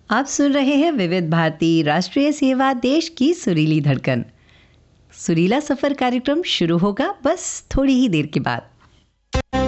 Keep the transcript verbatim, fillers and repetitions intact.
आप सुन रहे हैं विविध भारती राष्ट्रीय सेवा, देश की सुरीली धड़कन। सुरीला सफर कार्यक्रम शुरू होगा बस थोड़ी ही देर के बाद।